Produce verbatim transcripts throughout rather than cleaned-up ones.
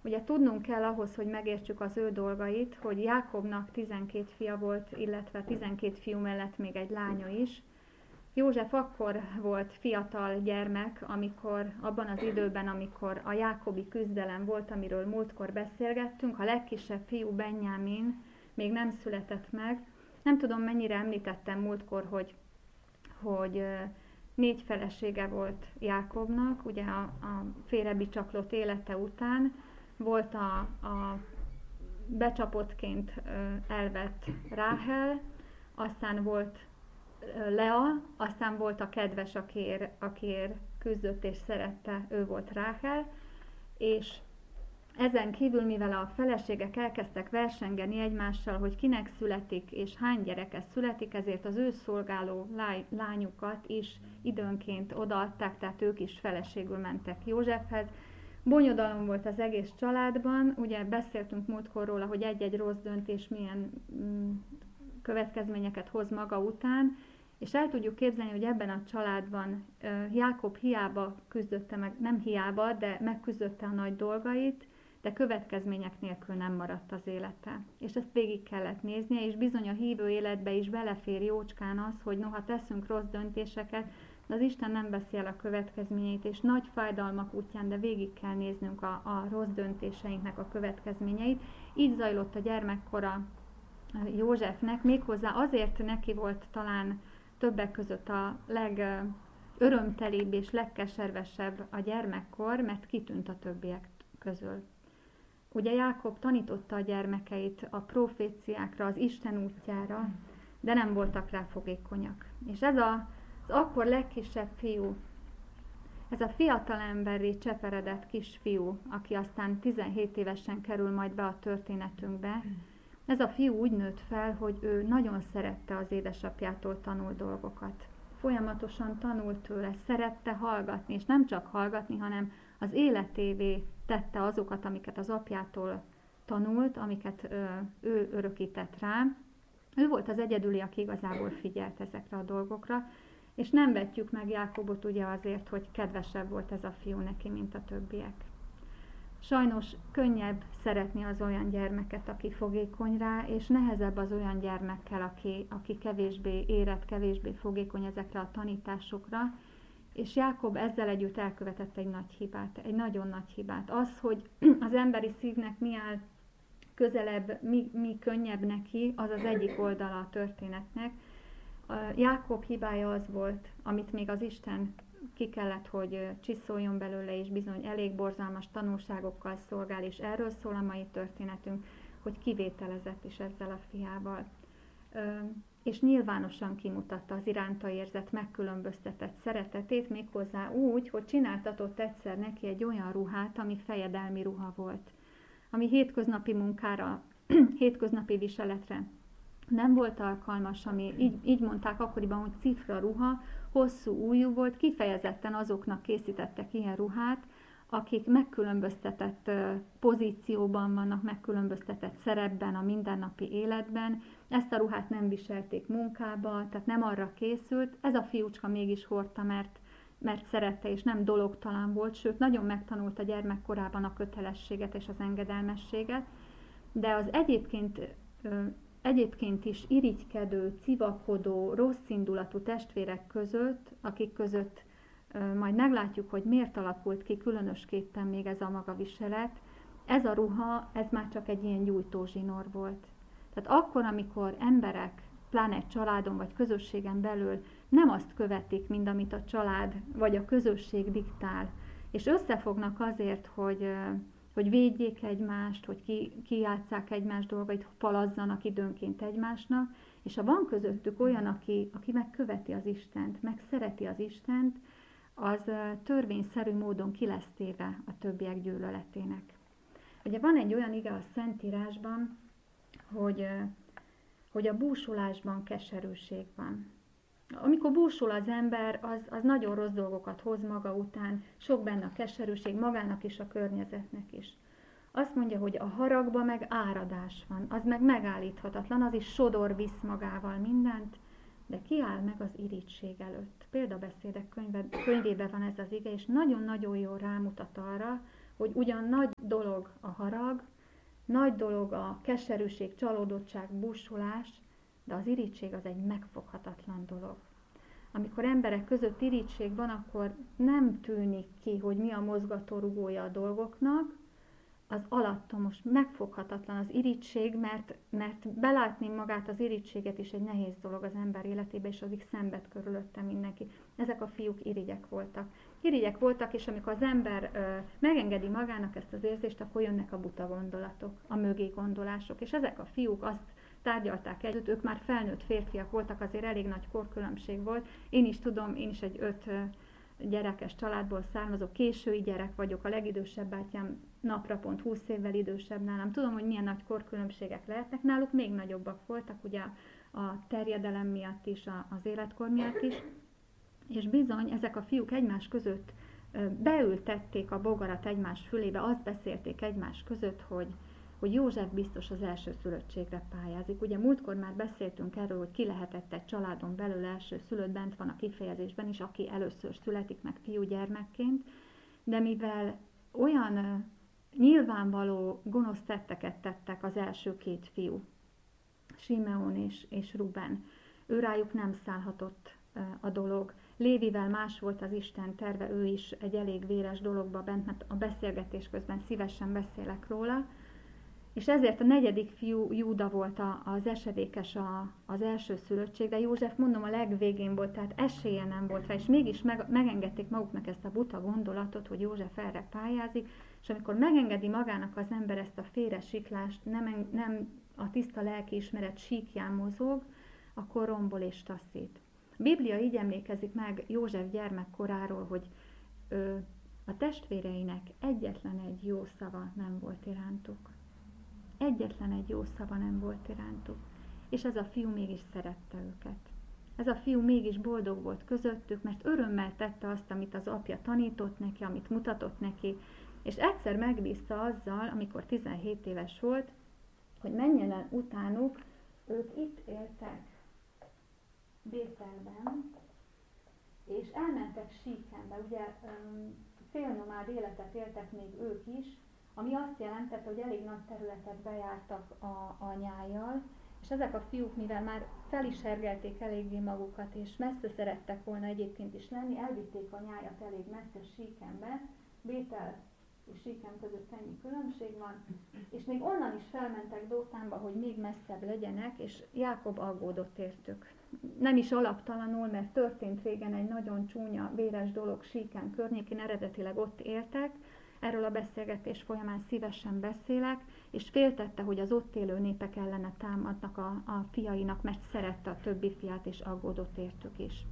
Ugye tudnunk kell ahhoz, hogy megértsük az ő dolgait, hogy Jákobnak tizenkét fia volt, illetve tizenkét fiú mellett még egy lánya is. József akkor volt fiatal gyermek, amikor abban az időben, amikor a jákobi küzdelem volt, amiről múltkor beszélgettünk, a legkisebb fiú Benjámin még nem született meg. Nem tudom, mennyire említettem múltkor, hogy, hogy négy felesége volt Jákobnak, ugye a, a félrebicsaklott élete után volt a, a becsapottként elvett Ráhel, aztán volt Lea, aztán volt a kedves, akiért, akiért küzdött és szerette, ő volt Ráhel, és ezen kívül, mivel a feleségek elkezdtek versengeni egymással, hogy kinek születik és hány gyereke születik, ezért az ő szolgáló lányukat is időnként odaadták, tehát ők is feleségül mentek Józsefhez. Bonyodalom volt az egész családban, ugye beszéltünk múltkor róla, hogy egy-egy rossz döntés milyen mm, következményeket hoz maga után, és el tudjuk képzelni, hogy ebben a családban Jákob hiába küzdötte meg, nem hiába, de megküzdötte a nagy dolgait, de következmények nélkül nem maradt az élete. És ezt végig kellett néznie, és bizony a hívő életbe is belefér jócskán az, hogy noha teszünk rossz döntéseket, de az Isten nem veszi el a következményeit, és nagy fájdalmak útján, de végig kell néznünk a, a rossz döntéseinknek a következményeit. Így zajlott a gyermekkora Józsefnek, méghozzá azért neki volt talán többek között a legörömtelibb és legkeservesebb a gyermekkor, mert kitűnt a többiek közül. Ugye Jákob tanította a gyermekeit a proféciákra, az Isten útjára, de nem voltak rá fogékonyak. És ez a, az akkor legkisebb fiú, ez a fiatalemberré cseperedett kisfiú, aki aztán tizenhét évesen kerül majd be a történetünkbe, ez a fiú úgy nőtt fel, hogy ő nagyon szerette az édesapjától tanult dolgokat. Folyamatosan tanult tőle, szerette hallgatni, és nem csak hallgatni, hanem az életévé tette azokat, amiket az apjától tanult, amiket ö, ő örökített rá. Ő volt az egyedüli, aki igazából figyelt ezekre a dolgokra, és nem vetjük meg Jákobot ugye azért, hogy kedvesebb volt ez a fiú neki, mint a többiek. Sajnos könnyebb szeretni az olyan gyermeket, aki fogékony rá, és nehezebb az olyan gyermekkel, aki, aki kevésbé érett, kevésbé fogékony ezekre a tanításokra, és Jákob ezzel együtt elkövetett egy nagy hibát, egy nagyon nagy hibát. Az, hogy az emberi szívnek mi áll közelebb, mi, mi könnyebb neki, az az egyik oldala a történetnek. A Jákob hibája az volt, amit még az Isten ki kellett, hogy csiszoljon belőle, és bizony elég borzalmas tanulságokkal szolgál, és erről szól a mai történetünk, hogy kivételezett is ezzel a fiával. És nyilvánosan kimutatta az iránta érzett, megkülönböztetett szeretetét, méghozzá úgy, hogy csináltatott egyszer neki egy olyan ruhát, ami fejedelmi ruha volt, ami hétköznapi munkára, hétköznapi viseletre nem volt alkalmas, ami így, így mondták akkoriban, hogy cifra ruha, hosszú ujjú volt, kifejezetten azoknak készítettek ilyen ruhát, akik megkülönböztetett pozícióban vannak, megkülönböztetett szerepben, a mindennapi életben. Ezt a ruhát nem viselték munkába, tehát nem arra készült. Ez a fiúcska mégis hordta, mert, mert szerette, és nem dologtalan volt, sőt, nagyon megtanult a gyermekkorában a kötelességet és az engedelmességet, de az egyébként Egyébként is irigykedő, civakodó, rosszindulatú testvérek között, akik között ö, majd meglátjuk, hogy miért alakult ki különösképpen még ez a maga viselet, ez a ruha, ez már csak egy ilyen gyújtózsinór volt. Tehát akkor, amikor emberek, pláne egy családon vagy közösségen belül nem azt követik, mint amit a család vagy a közösség diktál, és összefognak azért, hogy... Ö, hogy védjék egymást, hogy ki, kijátsszák egymás dolgait, falazzanak időnként egymásnak, és ha van közöttük olyan, aki, aki megköveti az Istent, meg szereti az Istent, az törvényszerű módon ki lesz téve a többiek gyűlöletének. Ugye van egy olyan ige a Szentírásban, hogy, hogy a búsulásban keserűség van. Amikor búsul az ember, az, az nagyon rossz dolgokat hoz maga után, sok benne a keserűség, magának is, a környezetnek is. Azt mondja, hogy a haragban meg áradás van, az meg megállíthatatlan, az is sodor visz magával mindent, de kiáll meg az irigység előtt. Példabeszédek könyve, könyvében van ez az ige, és nagyon-nagyon jól rámutat arra, hogy ugyan nagy dolog a harag, nagy dolog a keserűség, csalódottság, búsulás, de az irigység az egy megfoghatatlan dolog. Amikor emberek között irigység van, akkor nem tűnik ki, hogy mi a mozgatórugója a dolgoknak, az alattomos, megfoghatatlan az irigység, mert, mert belátni magát az irigysséget is egy nehéz dolog az ember életébe, és addig szenved körülötte mindenki. Ezek a fiúk irigyek voltak. Irigyek voltak, és amikor az ember ö, megengedi magának ezt az érzést, akkor jönnek a buta gondolatok, a mögé gondolások, és ezek a fiúk azt tárgyalták együtt, ők már felnőtt férfiak voltak, azért elég nagy korkülönbség volt. Én is tudom, én is egy öt gyerekes családból származok, késői gyerek vagyok, a legidősebb bátyám napra pont húsz évvel idősebb nálam. Tudom, hogy milyen nagy korkülönbségek lehetnek, náluk még nagyobbak voltak, ugye a terjedelem miatt is, az életkor miatt is, és bizony ezek a fiúk egymás között beültették a bogarat egymás fülébe, azt beszélték egymás között, hogy hogy József biztos az elsőszülöttségre pályázik. Ugye múltkor már beszéltünk erről, hogy ki lehetett egy családon belül elsőszülött, bent van a kifejezésben is, aki először születik meg fiúgyermekként, de mivel olyan uh, nyilvánvaló gonosz tetteket tettek az első két fiú, Simeon és, és Ruben, őrájuk nem szállhatott uh, a dolog. Lévivel más volt az Isten terve, ő is egy elég véres dologba bent, mert a beszélgetés közben szívesen beszélek róla, és ezért a negyedik fiú Júda volt az esedékes a, az első szülöttség, de József, mondom, a legvégén volt, tehát esélye nem volt rá, és mégis meg, megengedték maguknak ezt a buta gondolatot, hogy József erre pályázik, és amikor megengedi magának az ember ezt a félresiklást, nem, nem a tiszta lelkiismeret síkján mozog, akkor rombol és taszít. A Biblia így emlékezik meg József gyermekkoráról, hogy ö, a testvéreinek egyetlen egy jó szava nem volt irántuk. Egyetlen egy jó szava nem volt irántuk, és ez a fiú mégis szerette őket. Ez a fiú mégis boldog volt közöttük, mert örömmel tette azt, amit az apja tanított neki, amit mutatott neki, és egyszer megbízta azzal, amikor tizenhét éves volt, hogy menjen el utánuk, ők itt éltek Bételben, és elmentek Síkembe, ugye félnomád életet éltek még ők is, ami azt jelentette, hogy elég nagy területet bejártak a, a nyájjal, és ezek a fiúk, mivel már felismergelték eléggé magukat, és messze szerettek volna egyébként is lenni, elvitték a nyájat elég messze Síkembe, Bétel és Síkem között ennyi különbség van, és még onnan is felmentek Dótánba, hogy még messzebb legyenek, és Jákob aggódott értük. Nem is alaptalanul, mert történt régen egy nagyon csúnya, véres dolog Síkem környékén, eredetileg ott éltek. Erről a beszélgetés folyamán szívesen beszélek, és féltette, hogy az ott élő népek ellene támadnak a, a fiainak, mert szerette a többi fiát, és aggódott értük is.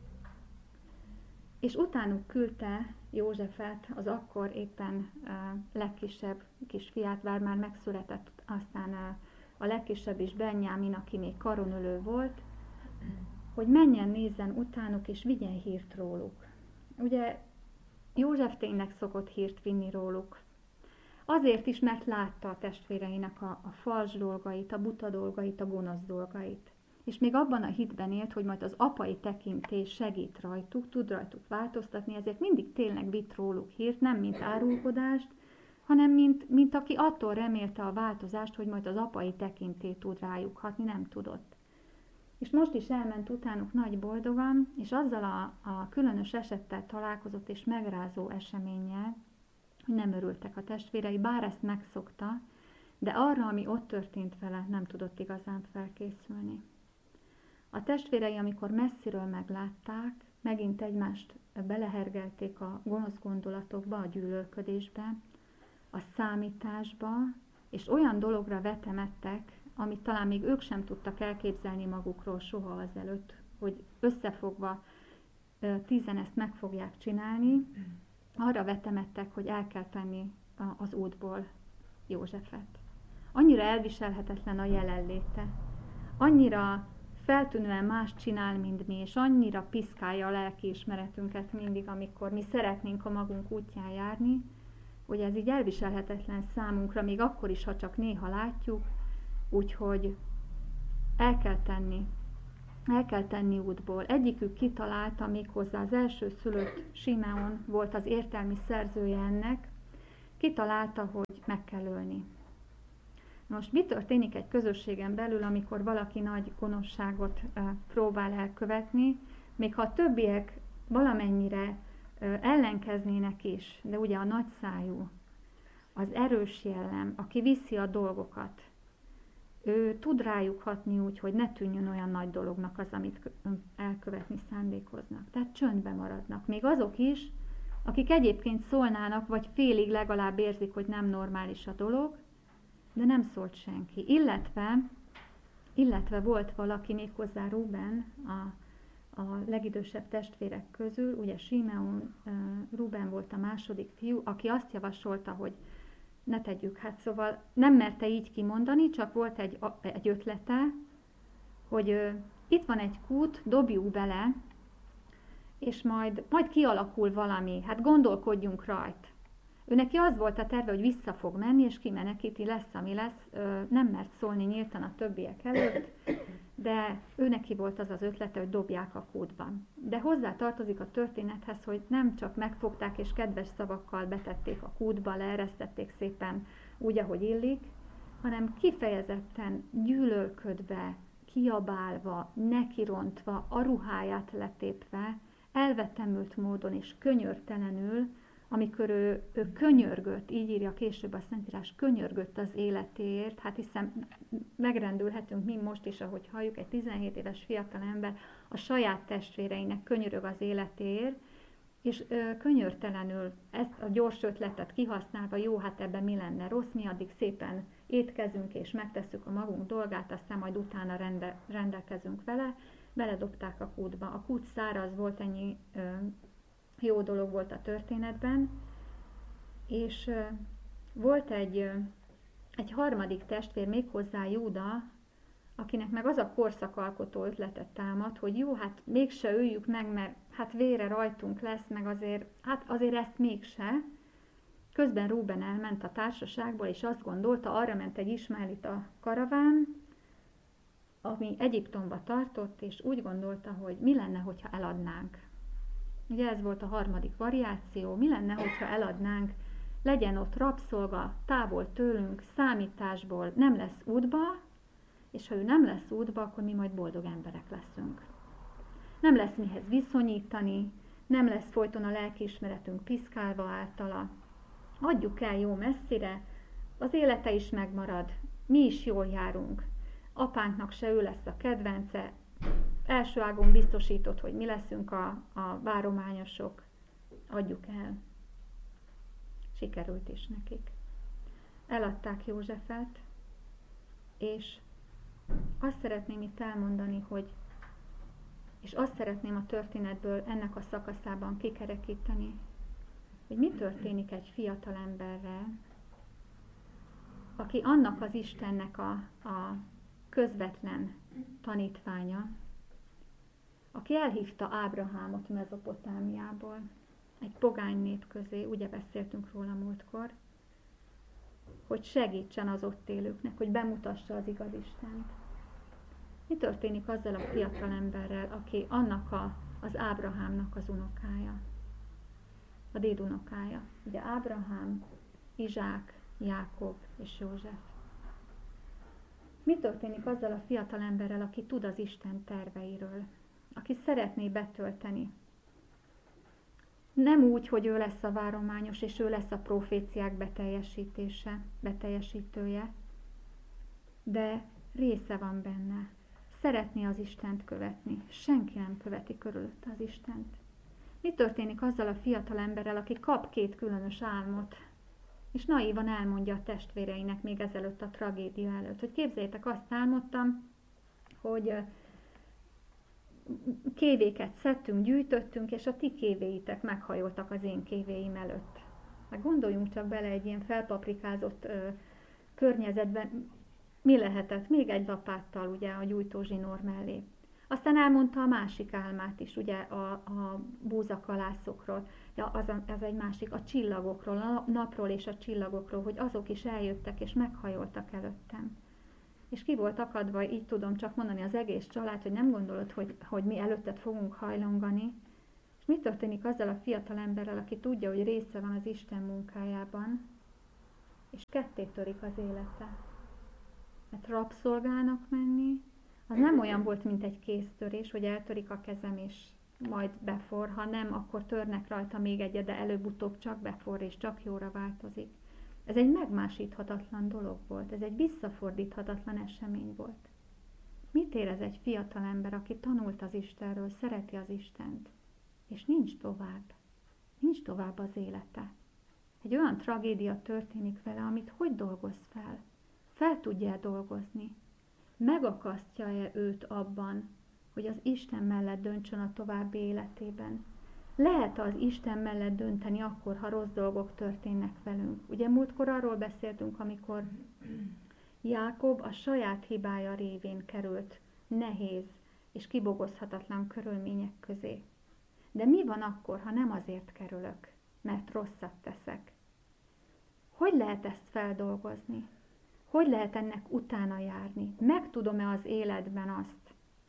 És utánuk küldte Józsefet, az akkor éppen uh, legkisebb kisfiát, bár már megszületett, aztán uh, a legkisebb is Benjámin, aki még karonölő volt, hogy menjen, nézzen utánuk, és vigyen hírt róluk. Ugye József tényleg szokott hírt vinni róluk. Azért is, mert látta a testvéreinek a, a fals dolgait, a buta dolgait, a gonosz dolgait. És még abban a hitben élt, hogy majd az apai tekintély segít rajtuk, tud rajtuk változtatni, ezért mindig tényleg vitt róluk hírt, nem mint árulkodást, hanem mint, mint aki attól remélte a változást, hogy majd az apai tekintély tud rájuk hatni, nem tudott. És most is elment utánuk nagy boldogan, és azzal a, a különös esettel találkozott, és megrázó eseménnyel, hogy nem örültek a testvérei, bár ezt megszokta, de arra, ami ott történt vele, nem tudott igazán felkészülni. A testvérei, amikor messziről meglátták, megint egymást belehergelték a gonosz gondolatokba, a gyűlölködésbe, a számításba, és olyan dologra vetemettek, amit talán még ők sem tudtak elképzelni magukról soha azelőtt, hogy összefogva tízen ezt meg fogják csinálni, arra vetemettek, hogy el kell tenni az útból Józsefet. Annyira elviselhetetlen a jelenléte, annyira feltűnően más csinál, mint mi, és annyira piszkálja a lelkiismeretünket mindig, amikor mi szeretnénk a magunk útján járni, hogy ez így elviselhetetlen számunkra, még akkor is, ha csak néha látjuk, úgyhogy el kell tenni, el kell tenni útból. Egyikük kitalálta, méghozzá az első szülött Simeon volt az értelmi szerzője ennek, kitalálta, hogy meg kell ölni. Most mi történik egy közösségen belül, amikor valaki nagy gonoszságot próbál elkövetni, még ha a többiek valamennyire ellenkeznének is, de ugye a nagyszájú, az erős jellem, aki viszi a dolgokat, ő tud rájuk hatni úgy, hogy ne tűnjön olyan nagy dolognak az, amit elkövetni szándékoznak. Tehát csöndbe maradnak. Még azok is, akik egyébként szólnának, vagy félig legalább érzik, hogy nem normális a dolog, de nem szólt senki. Illetve, illetve volt valaki, méghozzá Ruben, a, a legidősebb testvérek közül, ugye Simeon, uh, Ruben volt a második fiú, aki azt javasolta, hogy ne tegyük, hát szóval nem merte így kimondani, csak volt egy, egy ötlete, hogy uh, itt van egy kút, dobjuk bele, és majd, majd kialakul valami, hát gondolkodjunk rajt. Ő neki az volt a terve, hogy vissza fog menni, és kimenekíti, lesz, ami lesz, nem mert szólni nyíltan a többiek előtt, de ő neki volt az az ötlete, hogy dobják a kútban. De hozzá tartozik a történethez, hogy nem csak megfogták és kedves szavakkal betették a kútba, leeresztették szépen úgy, ahogy illik, hanem kifejezetten gyűlölködve, kiabálva, nekirontva, a ruháját letépve, elvetemült módon és könyörtelenül, amikor ő, ő könyörgött, így írja később a Szentírás, könyörgött az életéért, hát hiszen megrendülhetünk mi most is, ahogy halljuk, egy tizenhét éves fiatal ember a saját testvéreinek könyörög az életéért, és ö, könyörtelenül ezt a gyors ötletet kihasználva, jó, hát ebben mi lenne rossz, mi addig szépen étkezünk és megtesszük a magunk dolgát, aztán majd utána rende, rendelkezünk vele, beledobták a kútba. A kút száraz volt, ennyi ö, jó dolog volt a történetben, és ö, volt egy, ö, egy harmadik testvér, méghozzá Júda, akinek meg az a korszakalkotó ötletet támad, hogy jó, hát mégse öljük meg, mert hát vére rajtunk lesz, meg azért, hát azért ezt mégse. Közben Rúben elment a társaságból, és azt gondolta, arra ment egy ismáelita karaván, ami Egyiptomba tartott, és úgy gondolta, hogy mi lenne, hogyha eladnánk. Ugye ez volt a harmadik variáció, mi lenne, hogyha eladnánk, legyen ott rabszolga, távol tőlünk, számításból, nem lesz útba, és ha ő nem lesz útba, akkor mi majd boldog emberek leszünk. Nem lesz mihez viszonyítani, nem lesz folyton a lelkiismeretünk piszkálva általa. Adjuk el jó messzire, az élete is megmarad, mi is jól járunk. Apánknak se ő lesz a kedvence, első ágon biztosított, hogy mi leszünk a, a várományosok, adjuk el. Sikerült is nekik. Eladták Józsefet, és azt szeretném itt elmondani, hogy és azt szeretném a történetből ennek a szakaszában kikerekíteni, hogy mi történik egy fiatal emberrel, aki annak az Istennek a, a közvetlen tanítványa, aki elhívta Ábrahámot Mezopotámiából, egy pogány nép közé, ugye beszéltünk róla múltkor, hogy segítsen az ott élőknek, hogy bemutassa az igaz Istent. Mi történik azzal a fiatal emberrel, aki annak a, az Ábrahámnak az unokája, a dédunokája? Ugye Ábrahám, Izsák, Jákob és József. Mi történik azzal a fiatal emberrel, aki tud az Isten terveiről, aki szeretné betölteni? Nem úgy, hogy ő lesz a várományos, és ő lesz a proféciák beteljesítése, beteljesítője, de része van benne. Szeretné az Istent követni. Senki nem követi körülötte az Istent. Mi történik azzal a fiatal emberrel, aki kap két különös álmot, és naívan elmondja a testvéreinek még ezelőtt a tragédia előtt, hogy képzeljétek, azt álmodtam, hogy kévéket szedtünk, gyűjtöttünk, és a ti kévéitek meghajoltak az én kévéim előtt. Meg gondoljunk csak bele egy ilyen felpaprikázott ö, környezetben, mi lehetett? Még egy lapáttal ugye a gyújtózsinór mellé. Aztán elmondta a másik álmát is, ugye a, a búzakalászokról, ja, az, a, az egy másik, a csillagokról, a napról és a csillagokról, hogy azok is eljöttek és meghajoltak előttem. És ki volt akadva, így tudom csak mondani az egész család, hogy nem gondolod, hogy, hogy mi előtted fogunk hajlongani. És mi történik azzal a fiatal emberrel, aki tudja, hogy része van az Isten munkájában, és ketté törik az élete. Mert rabszolgának menni, az nem olyan volt, mint egy kéztörés, hogy eltörik a kezem és majd befor, ha nem, akkor törnek rajta még egyet, de előbb-utóbb csak befor és csak jóra változik. Ez egy megmásíthatatlan dolog volt, ez egy visszafordíthatatlan esemény volt. Mit érez egy fiatal ember, aki tanult az Istenről, szereti az Istent, és nincs tovább, nincs tovább az élete? Egy olyan tragédia történik vele, amit hogy dolgoz fel? Fel tudja-e dolgozni? Megakasztja-e őt abban, hogy az Isten mellett döntsön a további életében? Lehet az Isten mellett dönteni akkor, ha rossz dolgok történnek velünk? Ugye múltkor arról beszéltünk, amikor Jákob a saját hibája révén került nehéz és kibogozhatatlan körülmények közé. De mi van akkor, ha nem azért kerülök, mert rosszat teszek? Hogy lehet ezt feldolgozni? Hogy lehet ennek utána járni? Megtudom-e az életben azt,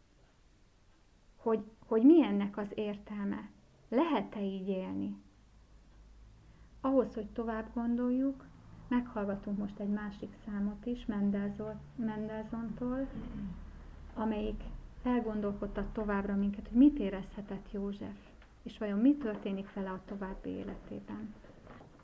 hogy, hogy mi ennek az értelme? Lehet-e így élni? Ahhoz, hogy tovább gondoljuk, meghallgatunk most egy másik számot is Mendelsohn-tól, amelyik elgondolkodtat továbbra minket, hogy mit érezhetett József, és vajon mi történik vele a további életében.